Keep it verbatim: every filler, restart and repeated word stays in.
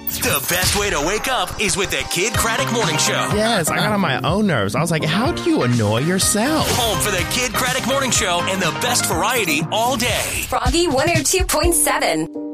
The best way to wake up is with the Kid Craddock Morning Show. Yes, I got on my own nerves. I was like, how do you annoy yourself? Home for the Kid Craddock Morning Show and the best variety all day. Froggy one oh two point seven.